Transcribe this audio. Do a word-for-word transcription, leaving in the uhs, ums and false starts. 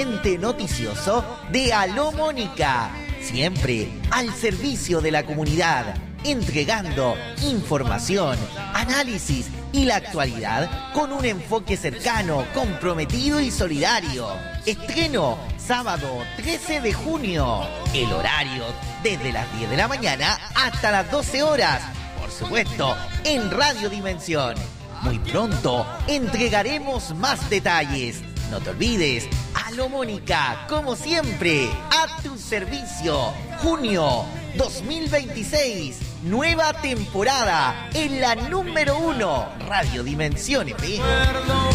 noticioso de Aló Mónica, siempre al servicio de la comunidad, entregando información, análisis y la actualidad con un enfoque cercano, comprometido y solidario. Estreno sábado trece de junio, el horario desde las diez de la mañana hasta las doce horas, por supuesto en Radio Dimensión. Muy pronto entregaremos más detalles. No te olvides, Aló Mónica, como siempre, a tu servicio. Junio dos mil veintiséis, nueva temporada en la número uno, Radio Dimensión F M.